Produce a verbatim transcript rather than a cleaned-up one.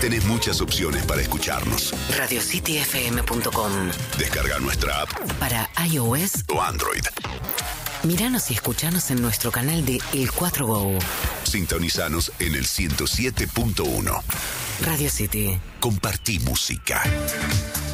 Tenés muchas opciones para escucharnos. radio city f m punto com. Descarga nuestra app para iOS o Android. Míranos y escuchanos en nuestro canal de El cuatro Go. Sintonizanos en el ciento siete punto uno. Radio City. Compartí música.